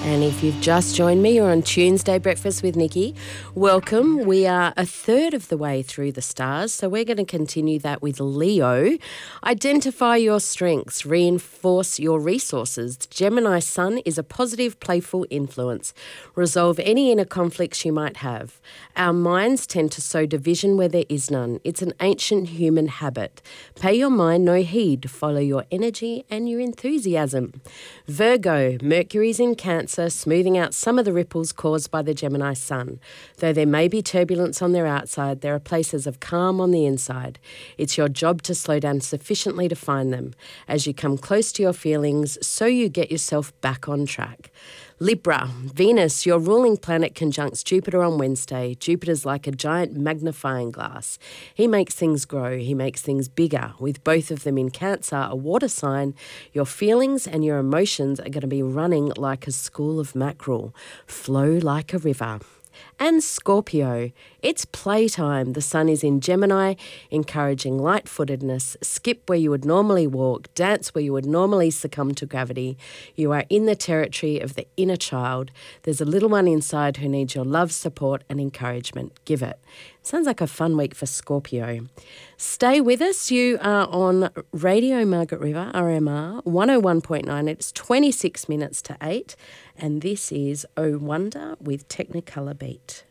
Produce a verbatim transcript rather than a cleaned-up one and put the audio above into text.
And if you've just joined me, you're on Tuesday Breakfast with Nikki. Welcome. We are a third of the way through the stars, so we're going to continue that with Leo. Identify your strengths, reinforce your resources. The Gemini Sun is a positive, playful influence. Resolve any inner conflicts you might have. Our minds tend to sow division where there is none. It's an ancient human habit. Pay your mind no heed. Follow your energy and your enthusiasm. Virgo, Mercury's in Cancer, smoothing out some of the ripples caused by the Gemini Sun. Though there may be turbulence on their outside, there are places of calm on the inside. It's your job to slow down sufficiently to find them. As you come close to your feelings, so you get yourself back on track. Libra, Venus, your ruling planet conjuncts Jupiter on Wednesday. Jupiter's like a giant magnifying glass. He makes things grow. He makes things bigger. With both of them in Cancer, a water sign, your feelings and your emotions are going to be running like a school of mackerel. Flow like a river. And Scorpio, it's playtime. The sun is in Gemini, encouraging light-footedness. Skip where you would normally walk, dance where you would normally succumb to gravity. You are in the territory of the inner child. There's a little one inside who needs your love, support and encouragement. Give it. Sounds like a fun week for Scorpio. Stay with us. You are on Radio Margaret River, R M R, one oh one point nine. It's twenty-six minutes to eight. And this is Oh Wonder with Technicolor Beat.